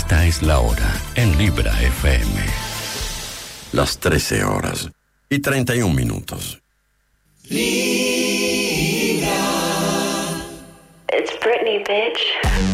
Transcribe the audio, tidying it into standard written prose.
Esta es la hora en Libra FM. Las 13 horas y 31 minutos. Libra. It's Britney, bitch.